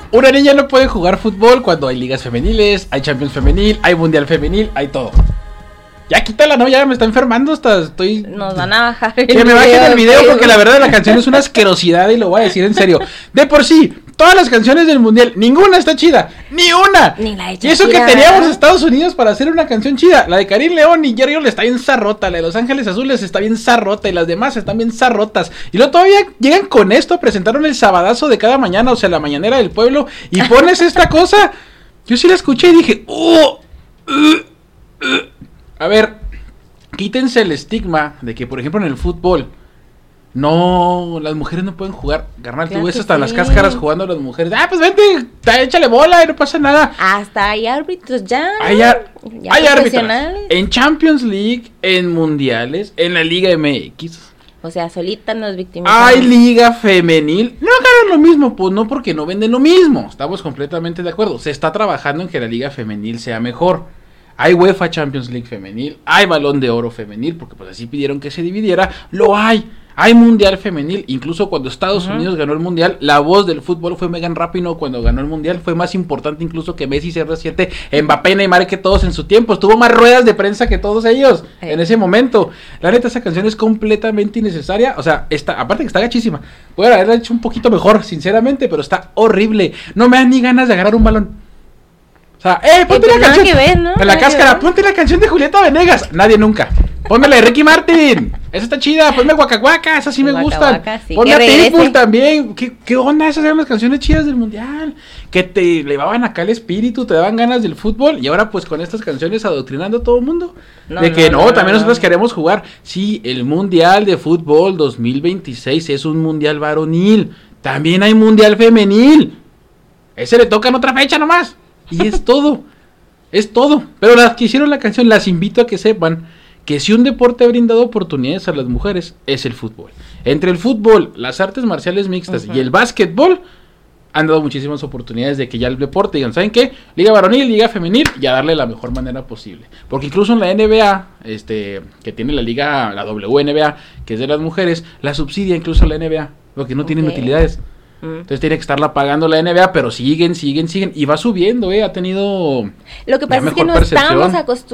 Una niña no puede jugar fútbol cuando hay ligas femeniles, hay Champions femenil, hay Mundial femenil, hay todo. Ya quítala, no, ya me está enfermando, estoy... Nos van a bajar el video. Que me bajen el video porque la verdad la canción es una asquerosidad y lo voy a decir en serio. De por sí, todas las canciones del mundial, ninguna está chida, ni una. Ni la y eso que teníamos Estados Unidos para hacer una canción chida. La de Karim León y Jerry está bien zarrota, la de Los Ángeles Azules está bien zarrota y las demás están bien zarrotas. Y luego todavía llegan con esto, presentaron el sabadazo de cada mañana, o sea, la mañanera del pueblo, y pones esta cosa. Yo sí la escuché y dije, a ver, quítense el estigma de que, por ejemplo, en el fútbol, no, las mujeres no pueden jugar. Carnal, claro, tú ves hasta las cáscaras jugando a las mujeres. Pues vente, échale bola y no pasa nada. Hasta hay árbitros ya. Hay árbitros en Champions League, en mundiales, en la Liga MX. O sea, solita nos victimizamos. Hay liga femenil. No ganan lo mismo, pues no, porque no venden lo mismo. Estamos completamente de acuerdo. Se está trabajando en que la liga femenil sea mejor. Hay UEFA Champions League femenil, hay Balón de Oro femenil, porque pues así pidieron que se dividiera, lo hay. Hay Mundial femenil, incluso cuando Estados Unidos ganó el Mundial, la voz del fútbol fue Megan Rapinoe cuando ganó el Mundial, fue más importante incluso que Messi, CR7, Mbappé, Neymar, que todos en su tiempo, estuvo más ruedas de prensa que todos ellos en ese momento. La neta, esa canción es completamente innecesaria, o sea, aparte que está gachísima, pueden haberla hecho un poquito mejor, sinceramente, pero está horrible, no me dan ni ganas de agarrar un balón. O sea, ponte la canción que ver, ¿no? En la cáscara, ponte la canción de Julieta Venegas. Nadie nunca. Ponme la de Ricky Martin. Esa está chida. Ponme Waka Waka, esas sí me gustan. Sí, ponme a Pitbull también. ¿Qué onda? Esas eran las canciones chidas del mundial. Que te elevaban acá el espíritu, te daban ganas del fútbol. Y ahora pues con estas canciones adoctrinando a todo el mundo. También nosotros queremos jugar. Sí, el mundial de fútbol 2026 es un mundial varonil. También hay mundial femenil. Ese le toca en otra fecha nomás. Y es todo, pero las que hicieron la canción, las invito a que sepan que si un deporte ha brindado oportunidades a las mujeres, es el fútbol. Entre el fútbol, las artes marciales mixtas y el básquetbol, han dado muchísimas oportunidades de que ya el deporte digan, ¿saben qué? Liga varonil, liga femenil, y a darle la mejor manera posible. Porque incluso en la NBA, que tiene la liga, la WNBA, que es de las mujeres, la subsidia incluso la NBA, porque no tienen utilidades. Entonces tiene que estarla pagando la NBA, pero siguen, y va subiendo, ha tenido... Lo que pasa es que no estamos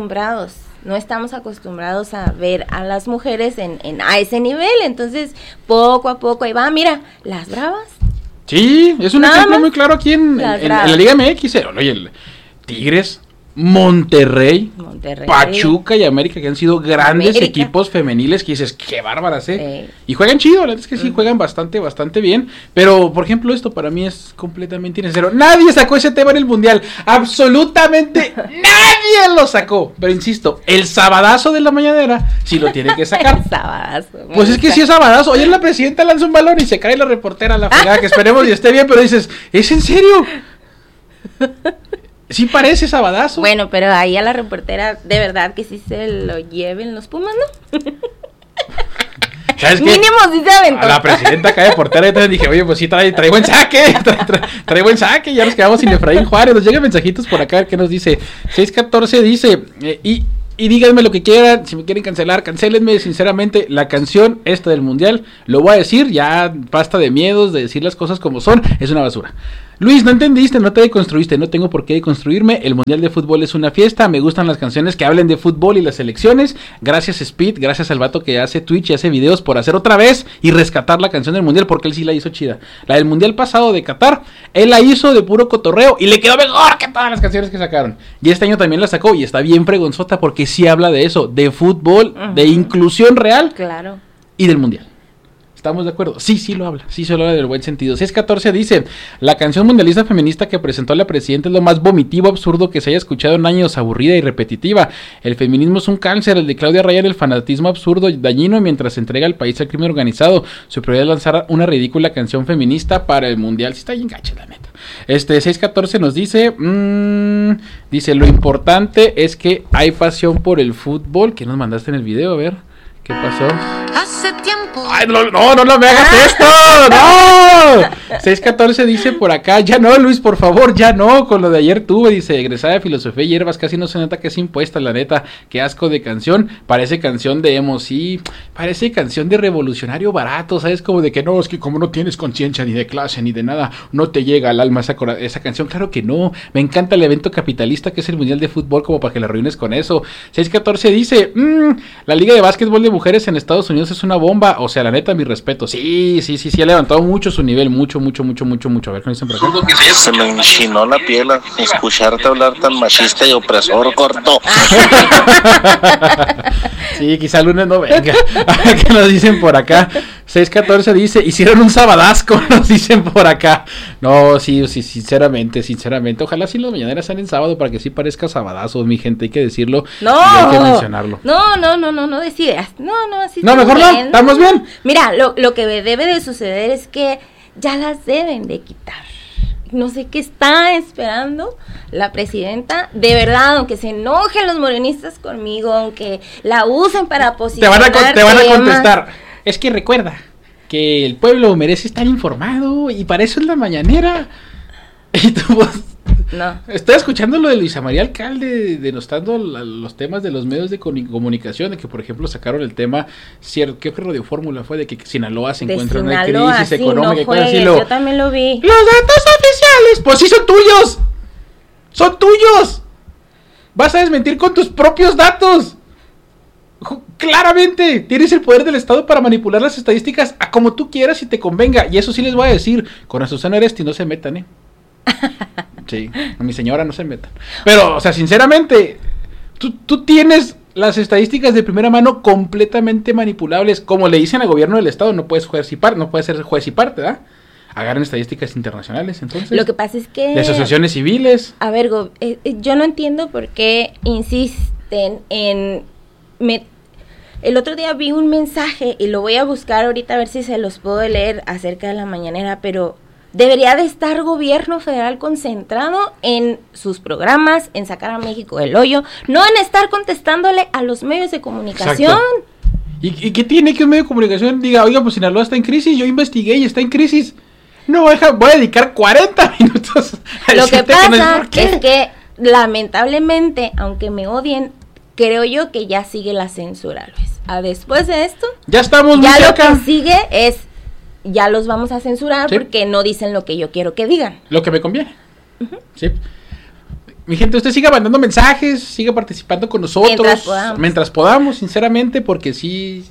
acostumbrados a ver a las mujeres a ese nivel, entonces poco a poco ahí va, mira, las Bravas. Sí, es un ejemplo muy claro aquí en la Liga MX, oye, el Tigres, Monterrey, Pachuca y América, que han sido grandes equipos femeniles, que dices, qué bárbaras, y juegan chido, la verdad es que sí, juegan bastante bien, pero, por ejemplo, esto para mí es completamente innecesario. Nadie sacó ese tema en el Mundial, absolutamente nadie lo sacó, pero insisto, el sabadazo de la mañanera sí lo tiene que sacar. Pues es que sí es sabadazo. Ayer la presidenta lanza un balón y se cae la reportera a la fregada, que esperemos y esté bien, pero dices, ¿es en serio? Sí parece sabadazo. Bueno, pero ahí a la reportera, de verdad que sí se lo lleven los Pumas, ¿no? ¿Sabes qué? Mínimo sí se aventó. A la presidenta acá de portera, entonces dije, oye, pues sí trae buen saque, trae buen saque, ya nos quedamos sin Efraín Juárez. Nos llegan mensajitos por acá, ¿qué nos dice? 614 dice, y díganme lo que quieran, si me quieren cancelar, cancélenme, sinceramente, la canción esta del mundial, lo voy a decir, ya basta de miedos, de decir las cosas como son, es una basura. Luis, no entendiste, no te deconstruiste, no tengo por qué deconstruirme, el mundial de fútbol es una fiesta, me gustan las canciones que hablen de fútbol y las selecciones, gracias Speed, gracias al vato que hace Twitch y hace videos por hacer otra vez y rescatar la canción del mundial, porque él sí la hizo chida. La del mundial pasado de Qatar, él la hizo de puro cotorreo y le quedó mejor que todas las canciones que sacaron. Y este año también la sacó y está bien fregonzota porque sí habla de eso, de fútbol, de inclusión real, claro, y del mundial. ¿Estamos de acuerdo? Sí lo habla del buen sentido. 614 dice, la canción mundialista feminista que presentó la presidenta es lo más vomitivo, absurdo que se haya escuchado en años, aburrida y repetitiva. El feminismo es un cáncer, el de Claudia Raya, el fanatismo absurdo y dañino mientras entrega al país al crimen organizado. Su prioridad es lanzar una ridícula canción feminista para el mundial. Sí está bien gacha, la neta. 614 nos dice, dice, lo importante es que hay pasión por el fútbol. ¿Qué nos mandaste en el video? A ver. ¿Qué pasó? Hace tiempo. ¡Ay, no me hagas esto! ¡No! 614 dice por acá, ya no, Luis, por favor, ya no. Con lo de ayer tuve, dice, egresada de filosofía y hierbas, casi no se nota que es impuesta, la neta. Qué asco de canción. Parece canción de emo, sí. Parece canción de revolucionario barato, ¿sabes? Como de que no, es que como no tienes conciencia ni de clase ni de nada, no te llega al alma esa canción. Claro que no. Me encanta el evento capitalista que es el Mundial de Fútbol, como para que la reúnes con eso. 614 dice, la Liga de Básquetbol de Mujeres en Estados Unidos es una bomba. O sea, la neta, mi respeto. Sí, ha levantado mucho su nivel. Mucho. A ver, ¿qué dicen por acá? Se me enchinó la piel a escucharte hablar tan machista y opresor, corto. Sí, quizá el lunes no venga. ¿Qué nos dicen por acá? 614 dice, hicieron un sabadasco, nos dicen por acá. No, sí, sinceramente. Ojalá sí las mañaneras sean en sábado para que sí parezca sabadazo, mi gente, hay que decirlo. No, y hay que mencionarlo. No decidas. No, así no, mejor bien, no, estamos bien. Mira, lo que debe de suceder es que ya las deben de quitar. No sé qué está esperando la presidenta. De verdad, aunque se enojen los morenistas conmigo, aunque la usen para posicionar te van a contestar. Es que recuerda que el pueblo merece estar informado y para eso es la mañanera. Y tú, no. Estoy escuchando lo de Luisa María Alcalde denostando los temas de los medios de comunicación, de que por ejemplo sacaron el tema, ¿qué Radio Fórmula fue? De que Sinaloa se encuentra en una crisis económica. Yo también lo vi. Los datos oficiales, pues sí son tuyos. Son tuyos. Vas a desmentir con tus propios datos. Claramente, tienes el poder del Estado para manipular las estadísticas a como tú quieras y te convenga. Y eso sí les voy a decir, con Azucena Aresti no se metan, Sí, a mi señora no se metan. Pero, o sea, sinceramente, tú tienes las estadísticas de primera mano completamente manipulables. Como le dicen al gobierno del Estado, no puedes ser juez y parte, ¿verdad? Agarren estadísticas internacionales, entonces. Lo que pasa es que... de asociaciones civiles. A ver, yo no entiendo por qué insisten en... El otro día vi un mensaje, y lo voy a buscar ahorita a ver si se los puedo leer acerca de la mañanera, pero... debería de estar gobierno federal concentrado en sus programas, en sacar a México del hoyo, no en estar contestándole a los medios de comunicación. Exacto. ¿Y qué tiene que un medio de comunicación diga, oiga, pues Sinaloa está en crisis, yo investigué y está en crisis? No, voy a dedicar 40 minutos a lo que pasa es que, lamentablemente, aunque me odien, creo yo que ya sigue la censura, Luis. Después de esto, ya estamos muy cerca. Ya lo que sigue es... ya los vamos a censurar, ¿sí? Porque no dicen lo que yo quiero que digan. Lo que me conviene. Sí. Mi gente, usted siga mandando mensajes, siga participando con nosotros. Mientras podamos, sinceramente, porque sí...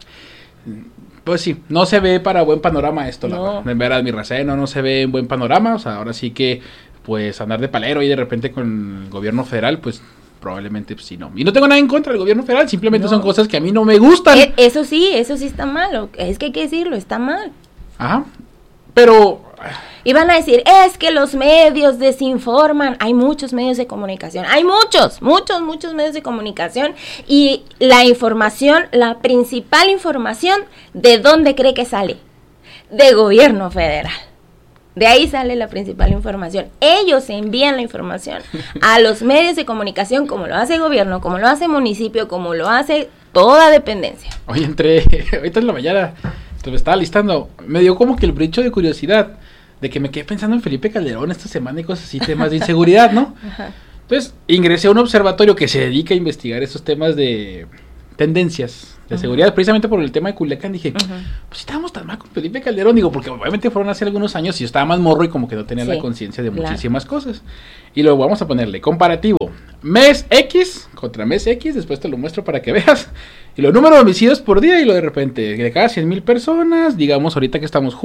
pues sí, no se ve para buen panorama esto, la verdad. En verdad, mi raza, no se ve en buen panorama. O sea, ahora sí que, pues, andar de palero y de repente con el gobierno federal, pues... probablemente pues sí, no. Y no tengo nada en contra del gobierno federal, simplemente son cosas que a mí no me gustan. Eso sí está mal, es que hay que decirlo, está mal. Ajá, pero... y van a decir, es que los medios desinforman. Hay muchos medios de comunicación, hay muchos medios de comunicación, y la información, la principal información, ¿de dónde cree que sale? De gobierno federal. De ahí sale la principal información. Ellos envían la información a los medios de comunicación, como lo hace el gobierno, como lo hace el municipio, como lo hace toda dependencia. Oye, ahorita en la mañana, me estaba listando, me dio como que el brinco de curiosidad, de que me quedé pensando en Felipe Calderón esta semana y cosas así, temas de inseguridad, ¿no? Ajá. Entonces, ingresé a un observatorio que se dedica a investigar esos temas de tendencias de seguridad, precisamente por el tema de Culiacán. Dije, pues si estábamos tan mal con Felipe Calderón, digo, porque obviamente fueron hace algunos años y yo estaba más morro y como que no tenía la conciencia de muchísimas cosas. Y luego vamos a ponerle comparativo, mes X contra mes X, después te lo muestro para que veas, y los números de homicidios por día, y lo de repente, de cada 100,000 personas, digamos ahorita que estamos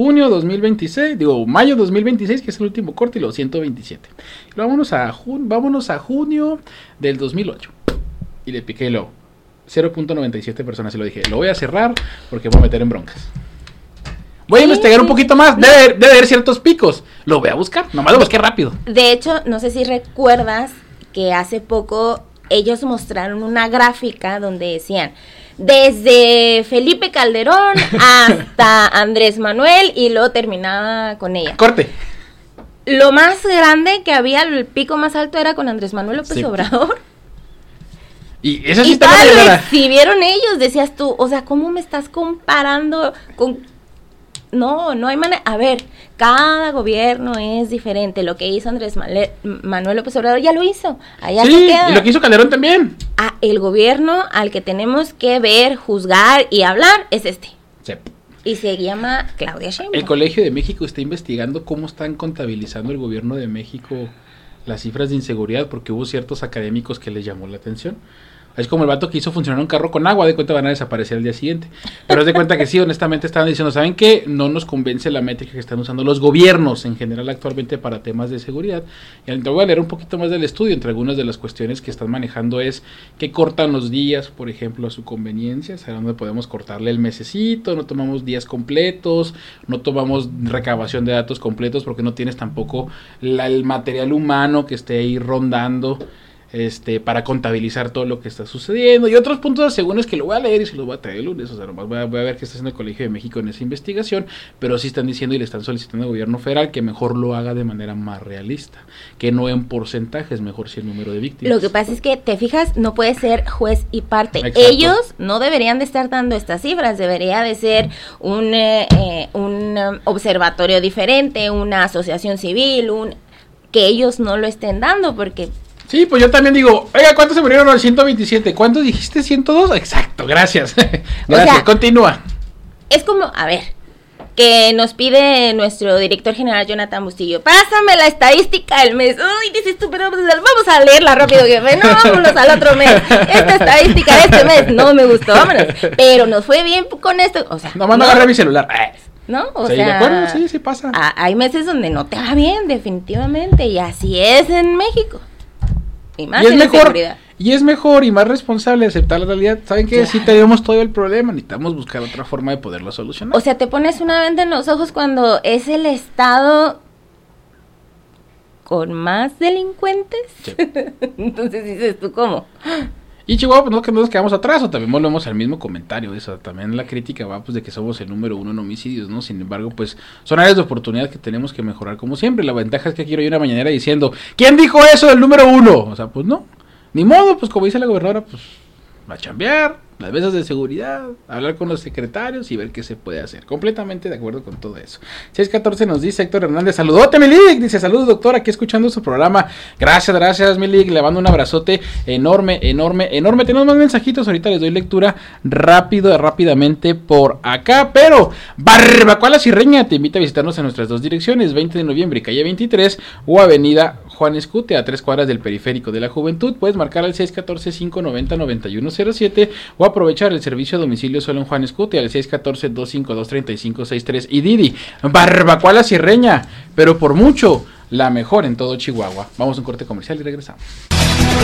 mayo 2026, que es el último corte, y los 127. Y luego vámonos a junio del 2008, y le piqué luego 0.97 personas, y lo dije, lo voy a cerrar porque voy a meter en broncas. Voy a investigar un poquito más, debe haber ciertos picos. Lo voy a buscar, nomás lo busqué rápido. De hecho, no sé si recuerdas que hace poco ellos mostraron una gráfica donde decían, desde Felipe Calderón hasta Andrés Manuel, y luego terminaba con ella. Corte. Lo más grande que había, el pico más alto era con Andrés Manuel López Obrador. Y esa sí y está todas lo mañana. exhibieron ellos, decías tú, o sea, ¿cómo me estás comparando con...? No, no hay manera. A ver, cada gobierno es diferente. Lo que hizo Andrés Manuel López Obrador ya lo hizo. Allá se Sí, queda. y lo que hizo Calderón también. Ah, el gobierno al que tenemos que ver, juzgar y hablar es este. Sí. Y se llama Claudia Sheinbaum. El Colegio de México está investigando cómo están contabilizando el gobierno de México las cifras de inseguridad, porque hubo ciertos académicos que les llamó la atención. Es como el vato que hizo funcionar un carro con agua, de cuenta van a desaparecer el día siguiente. Pero es de cuenta que sí, honestamente estaban diciendo, ¿saben qué? No nos convence la métrica que están usando los gobiernos en general actualmente para temas de seguridad. Y te voy a leer un poquito más del estudio. Entre algunas de las cuestiones que están manejando es que cortan los días, por ejemplo, a su conveniencia. O sea, donde podemos cortarle el mesecito, no tomamos días completos, no tomamos recabación de datos completos porque no tienes tampoco el material humano que esté ahí rondando para contabilizar todo lo que está sucediendo y otros puntos según es que lo voy a leer y se los voy a traer el lunes, o sea, nomás voy a ver qué está haciendo el Colegio de México en esa investigación, pero sí están diciendo y le están solicitando al gobierno federal que mejor lo haga de manera más realista, que no en porcentajes, mejor si el número de víctimas. Lo que pasa es que, te fijas, no puede ser juez y parte. Exacto. Ellos no deberían de estar dando estas cifras, debería de ser un observatorio diferente, una asociación civil, que ellos no lo estén dando, porque... Sí, pues yo también digo, oiga, ¿cuántos se murieron? 127. ¿Cuántos dijiste? ¿102? Exacto, gracias. Gracias, sea, continúa. Es como, a ver, que nos pide nuestro director general Jonathan Bustillo, pásame la estadística del mes. Uy, dices tú, pero vamos a leerla rápido, jefe. No, vámonos al otro mes. Esta estadística de este mes no me gustó, vámonos. Pero nos fue bien con esto. O sea, Nomás no agarré mi celular. ¿no? O sí, sea, de acuerdo, sí, sí pasa. Hay meses donde no te va bien, definitivamente, y así es en México. Y más en la seguridad. Y es mejor y más responsable aceptar la realidad. ¿Saben qué? Si tenemos todo el problema, necesitamos buscar otra forma de poderlo solucionar. O sea, te pones una venda en los ojos cuando es el estado con más delincuentes. Sí. Entonces dices tú, ¿cómo? Y Chihuahua, pues no que nos quedamos atrás, o también volvemos al mismo comentario, eso, también la crítica va pues de que somos el número 1 en homicidios, ¿no? Sin embargo, pues son áreas de oportunidad que tenemos que mejorar como siempre. La ventaja es que aquí hoy una mañanera diciendo, ¿quién dijo eso del número 1? O sea, pues no, ni modo, pues como dice la gobernadora, pues va a chambear, las mesas de seguridad, hablar con los secretarios y ver qué se puede hacer. Completamente de acuerdo con todo eso. 614 nos dice Héctor Hernández, saludote Milik, dice saludos doctor, aquí escuchando su programa. Gracias Milik, le mando un abrazote enorme. Tenemos más mensajitos, ahorita les doy lectura rápidamente por acá, pero Barbacoa La Sirreña te invita a visitarnos en nuestras dos direcciones, 20 de noviembre, calle 23 o avenida Juan Escute, a 3 cuadras del Periférico de la Juventud. Puedes marcar al 614-590-9107 o aprovechar el servicio a domicilio solo en Juan Escute al 614-252-3563 y Didi. Barbacoa La Sirreña, pero por mucho la mejor en todo Chihuahua. Vamos a un corte comercial y regresamos.